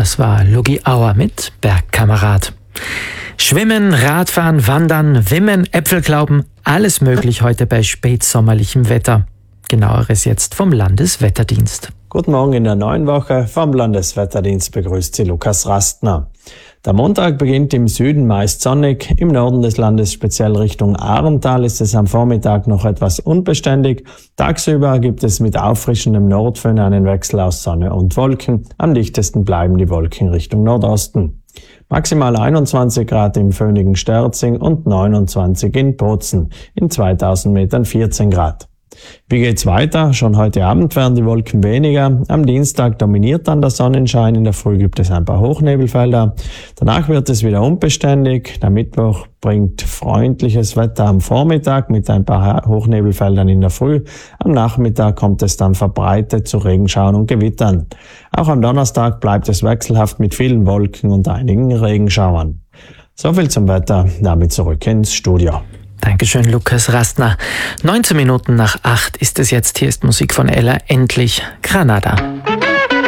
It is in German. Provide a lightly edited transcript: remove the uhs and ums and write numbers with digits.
Das war Lugi Auer mit Bergkamerad. Schwimmen, Radfahren, Wandern, Wimmen, Äpfelklauben, alles möglich heute bei spätsommerlichem Wetter. Genaueres jetzt vom Landeswetterdienst. Guten Morgen in der neuen Woche. Vom Landeswetterdienst begrüßt Sie Lukas Rastner. Der Montag beginnt im Süden meist sonnig. Im Norden des Landes, speziell Richtung Ahrental, ist es am Vormittag noch etwas unbeständig. Tagsüber gibt es mit auffrischendem Nordföhn einen Wechsel aus Sonne und Wolken. Am dichtesten bleiben die Wolken Richtung Nordosten. Maximal 21 Grad im föhnigen Sterzing und 29 in Bozen. In 2000 Metern 14 Grad. Wie geht's weiter? Schon heute Abend werden die Wolken weniger. Am Dienstag dominiert dann der Sonnenschein. In der Früh gibt es ein paar Hochnebelfelder. Danach wird es wieder unbeständig. Der Mittwoch bringt freundliches Wetter am Vormittag mit ein paar Hochnebelfeldern in der Früh. Am Nachmittag kommt es dann verbreitet zu Regenschauern und Gewittern. Auch am Donnerstag bleibt es wechselhaft mit vielen Wolken und einigen Regenschauern. So viel zum Wetter. Damit zurück ins Studio. Dankeschön, Lukas Rastner. 19 Minuten nach 8 ist es jetzt. Hier ist Musik von Ella, endlich Granada.